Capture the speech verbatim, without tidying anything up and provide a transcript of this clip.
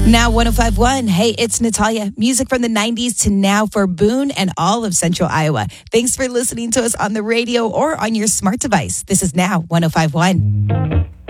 Now one oh five point one. Hey, it's Natalia. Music from the nineties to now for Boone and all of Central Iowa. Thanks for listening to us on the radio or on your smart device. This is Now one oh five point one.